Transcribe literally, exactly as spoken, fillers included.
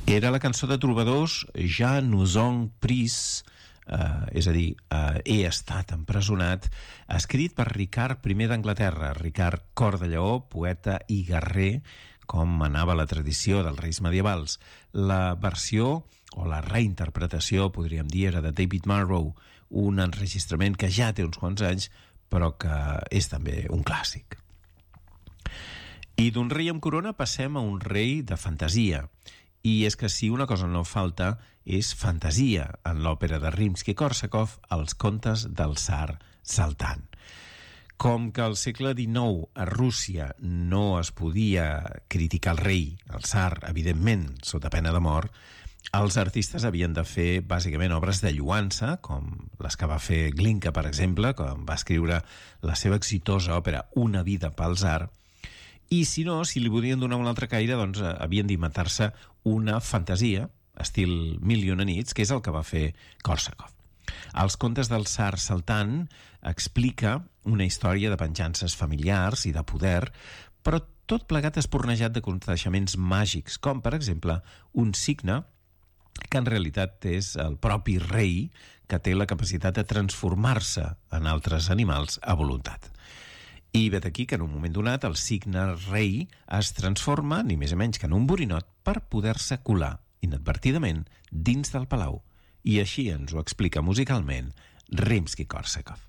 Era la cançó de Trobadors Ja nous ont pris, eh, és a dir, eh, he estat empresonat, escrit per Ricard primer d'Anglaterra, Ricard Cor de Lleó, poeta i guerrer, com manava la tradició dels reis medievals. La versió, o la reinterpretació, podríem dir, era de David Marrow, un enregistrament que ja té uns quants anys, però que és també un clàssic. I d'un rei amb corona passem a un rei de fantasia. I és que si una cosa no falta és fantasia en l'òpera de Rimski-Kórsakov, Els contes del tsar Saltan. Com que al segle dinou a Rússia no es podia criticar el rei, el tsar, evidentment, sota pena de mort, els artistes havien de fer bàsicament obres de lloança, com les que va fer Glinka, per exemple, quan va escriure la seva exitosa òpera Una vida pel tsar. I si no, si li volien donar un altre caire, doncs eh, havien d'inventar-se una fantasia, estil Mil i una nits, que és el que va fer Kórsakov. Els contes del tsar Saltan explica una història de venjances familiars i de poder, però tot plegat espornejat de aconteixements màgics, com, per exemple, un signe que en realitat és el propi rei que té la capacitat de transformar-se en altres animals a voluntat. I vet aquí que en un moment donat el signe rei es transforma, ni més ni menys que en un borinot, per poder-se colar inadvertidament dins del palau. I així ens ho explica musicalment Rimski-Kórsakov.